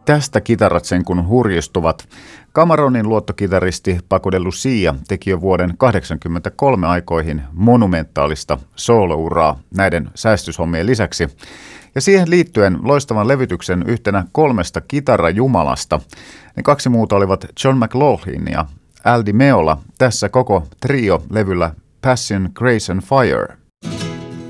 Tästä kitarat sen kun hurjistuvat. Camaronin luottokitaristi Paco de Lucia teki jo vuoden 1983 aikoihin monumentaalista soolouraa näiden säästyshommien lisäksi. Ja siihen liittyen loistavan levytyksen yhtenä 3 kitarajumalasta. Ne 2 muuta olivat John McLaughlin ja Al Di Meola, tässä koko trio levyllä Passion, Grace and Fire.